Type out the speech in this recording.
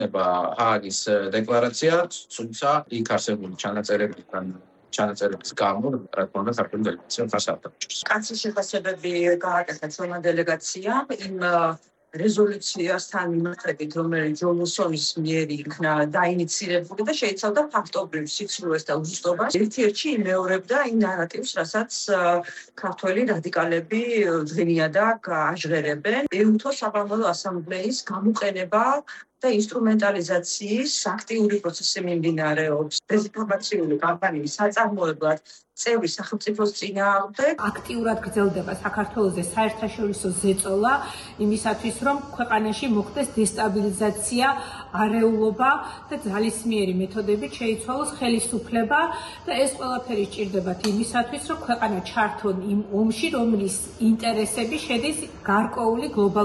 ჰააგის დეკლარაცია, თუმცა იქ არსებული ჩანაწერების გამო, რა თქმა უნდა, ქართული დელეგაცია ხარს არ დაუჭირს. კაცის შეფასებები გააკეთა ჩვენმა დელეგაციამ იმ რეზოლუციასთან მიმართებით, რომელიც ჯონსონის მიერ იქნა დაინიცირებული და შეიცავდა ფაქტობრივ სიცრუეს და უზუსტობას, ერთ-ერთში იმეორებდა იმ ნარატივს, რასაც ქართველი რადიკალები დღინიადაკ აჟღერებენ. ეუთო საბამბოლო ასამბლეის გამოყენება და ინსტრუმენტალიზაციის აქტიური პროცესი მიმდინარეობს. დეзинფორმაციული კამპანიის საწარმოებლად წევრი სახელმწიფოს წინააღმდეგ აქტიურად გრძელდება საქართველოზე საერთაშორისო ზეწოლა იმისათვის, რომ ქვეყანაში მოხდეს დესტაბილიზაცია, არეულობა და ძალისმიერი მეთოდებით შეიცვალოს ხელისუფლება და ეს ყველაფერი სჭირდებათ იმისათვის, რომ ქვეყანა ჩართონ იმ ომში, რომლის ინტერესები შედის გარკვეული გლობალური